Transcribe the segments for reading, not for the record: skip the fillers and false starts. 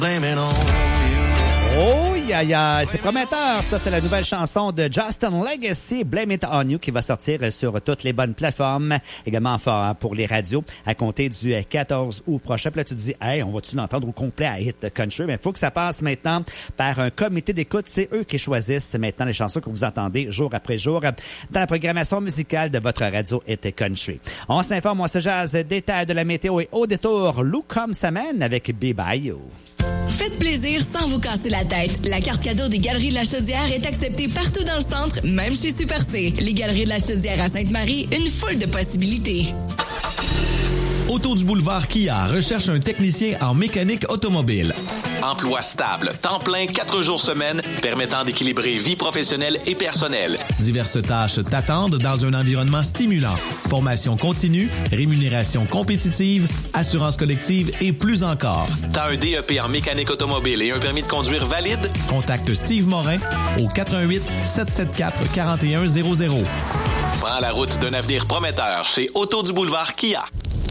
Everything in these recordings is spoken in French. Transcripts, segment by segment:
Blame it on you. Oh, c'est prometteur. Ça, c'est la nouvelle chanson de Justin Legacy, Blame It On You, qui va sortir sur toutes les bonnes plateformes, également pour les radios, à compter du 14 août prochain. Puis là, tu te dis, hey, on va-tu l'entendre au complet à Hit Country? Mais il faut que ça passe maintenant par un comité d'écoute. C'est eux qui choisissent maintenant les chansons que vous entendez jour après jour dans la programmation musicale de votre radio Hit Country. On s'informe, on se jase, détails de la météo et au détour, Lou comme semaine avec Be By You. Faites plaisir sans vous casser la tête. La carte cadeau des Galeries de la Chaudière est acceptée partout dans le centre, même chez Super C. Les Galeries de la Chaudière à Sainte-Marie, une foule de possibilités. Auto du boulevard Kia recherche un technicien en mécanique automobile. Emploi stable, temps plein, 4 jours semaine, permettant d'équilibrer vie professionnelle et personnelle. Diverses tâches t'attendent dans un environnement stimulant. Formation continue, rémunération compétitive, assurance collective et plus encore. T'as un DEP en mécanique automobile et un permis de conduire valide? Contacte Steve Morin au 88 774 4100. Prends la route d'un avenir prometteur chez Auto du boulevard Kia.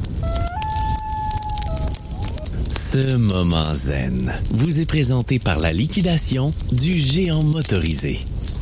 Ce moment zen vous est présenté par la liquidation du géant motorisé.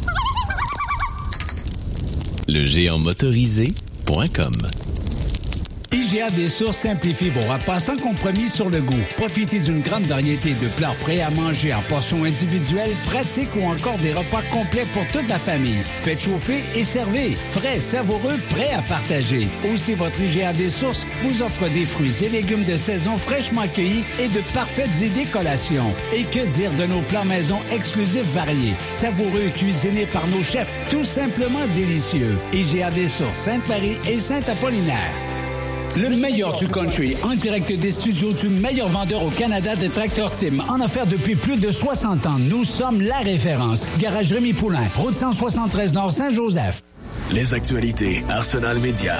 legéantmotorisé.com. IGA des Sources simplifie vos repas sans compromis sur le goût. Profitez d'une grande variété de plats prêts à manger en portions individuelles, pratiques ou encore des repas complets pour toute la famille. Faites chauffer et servez. Frais, savoureux, prêts à partager. Aussi, votre IGA des Sources vous offre des fruits et légumes de saison fraîchement cueillis et de parfaites idées collations. Et que dire de nos plats maison exclusifs variés, savoureux cuisinés par nos chefs, tout simplement délicieux. IGA des Sources, Sainte-Marie et Saint-Apollinaire. Le meilleur du country, en direct des studios du meilleur vendeur au Canada de Tracteur Tim, en affaires depuis plus de 60 ans. Nous sommes la référence. Garage Rémi Poulain, route 173 Nord Saint-Joseph. Les actualités, Arsenal Média.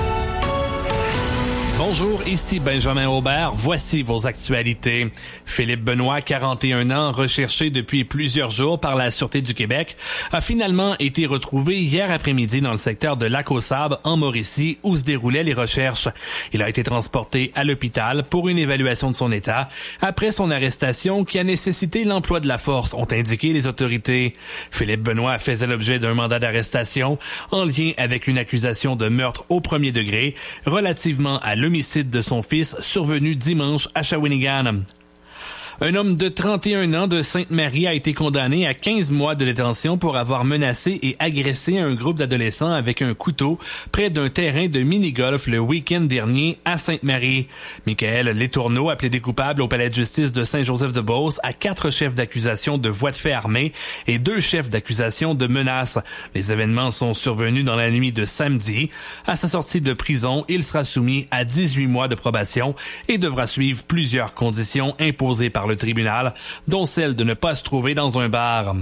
Bonjour, ici Benjamin Aubert. Voici vos actualités. Philippe Benoît, 41 ans, recherché depuis plusieurs jours par la Sûreté du Québec, a finalement été retrouvé hier après-midi dans le secteur de Lac-aux-Sables, en Mauricie, où se déroulaient les recherches. Il a été transporté à l'hôpital pour une évaluation de son état après son arrestation qui a nécessité l'emploi de la force, ont indiqué les autorités. Philippe Benoît faisait l'objet d'un mandat d'arrestation en lien avec une accusation de meurtre au premier degré relativement à l'homicide de son fils survenu dimanche à Shawinigan. Un homme de 31 ans de Sainte-Marie a été condamné à 15 mois de détention pour avoir menacé et agressé un groupe d'adolescents avec un couteau près d'un terrain de mini-golf le week-end dernier à Sainte-Marie. Michael Letourneau a plaidé coupable au palais de justice de Saint-Joseph-de-Beauce à 4 chefs d'accusation de voies de fait armées et 2 chefs d'accusation de menaces. Les événements sont survenus dans la nuit de samedi. À sa sortie de prison, il sera soumis à 18 mois de probation et devra suivre plusieurs conditions imposées par le tribunal, dont celle de ne pas se trouver dans un bar.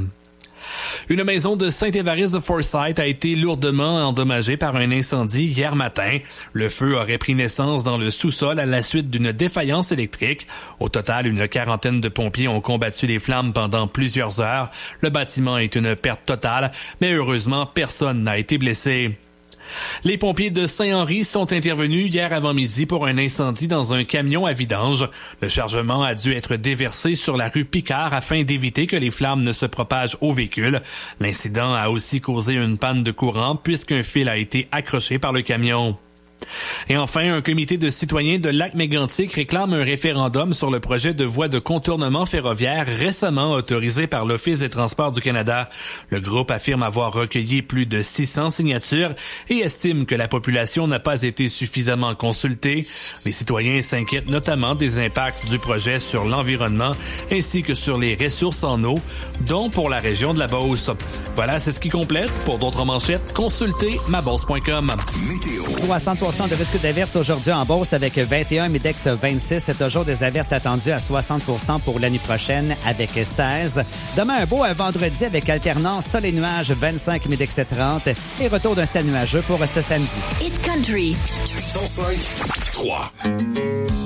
Une maison de Saint-Évariste de Forsyth a été lourdement endommagée par un incendie hier matin. Le feu aurait pris naissance dans le sous-sol à la suite d'une défaillance électrique. Au total, une quarantaine de pompiers ont combattu les flammes pendant plusieurs heures. Le bâtiment est une perte totale, mais heureusement, personne n'a été blessé. Les pompiers de Saint-Henri sont intervenus hier avant-midi pour un incendie dans un camion à vidange. Le chargement a dû être déversé sur la rue Picard afin d'éviter que les flammes ne se propagent au véhicule. L'incident a aussi causé une panne de courant puisqu'un fil a été accroché par le camion. Et enfin, un comité de citoyens de Lac-Mégantic réclame un référendum sur le projet de voie de contournement ferroviaire récemment autorisé par l'Office des transports du Canada. Le groupe affirme avoir recueilli plus de 600 signatures et estime que la population n'a pas été suffisamment consultée. Les citoyens s'inquiètent notamment des impacts du projet sur l'environnement ainsi que sur les ressources en eau, dont pour la région de la Beauce. Voilà, c'est ce qui complète. Pour d'autres manchettes, consultez mabosse.com. 60% de risque d'averse aujourd'hui en Beauce avec 21, Midex 26. C'est toujours des averses attendues à 60% pour l'année prochaine avec 16. Demain, un beau vendredi avec alternance sol et nuages, 25, Midex 30. Et retour d'un ciel nuageux pour ce samedi. Hit Country 105.3